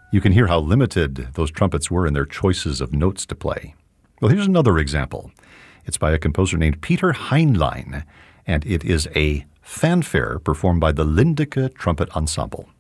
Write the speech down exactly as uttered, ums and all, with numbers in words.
You can hear how limited those trumpets were in their choices of notes to play. Well, here's another example. It's by a composer named Peter Heinlein, and it is a fanfare performed by the Lindecker Trumpet Ensemble.